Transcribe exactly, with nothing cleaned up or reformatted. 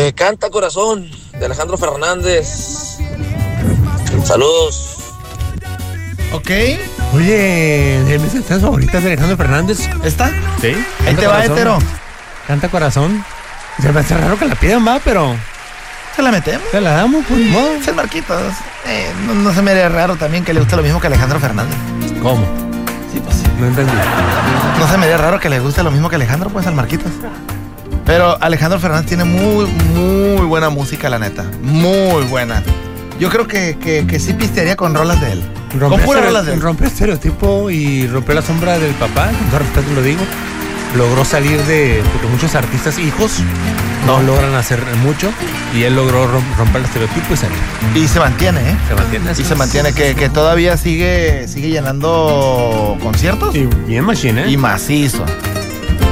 Eh, Canta Corazón, de Alejandro Fernández. Saludos. Ok. Oye, de mis canciones favoritas de Alejandro Fernández. ¿Esta? Sí. Ahí te va, hetero. Canta Corazón. Se me hace raro que la pidan, va, pero ¿Se la metemos? se la damos, pues, no. Es el Marquitos. Eh, no, no se me haría raro también que le guste lo mismo que Alejandro Fernández. ¿Cómo? Sí, pues sí. No entendí. No se me haría raro que le guste lo mismo que Alejandro, pues, al Marquitos. Pero Alejandro Fernández tiene muy, muy buena música, la neta. Muy buena. Yo creo que, que, que sí pistearía con rolas de él. Rompió Con puras estereo- rolas de él. rompió estereotipo y rompió la sombra del papá, con todo respeto lo digo. Logró salir de... porque muchos artistas hijos no logran hacer mucho y él logró rom- romper el estereotipo y salir. Y se mantiene, ¿eh? ¿Se mantiene así? Y se mantiene, que, que todavía sigue, sigue llenando conciertos. Y bien machine, ¿eh? Y macizo.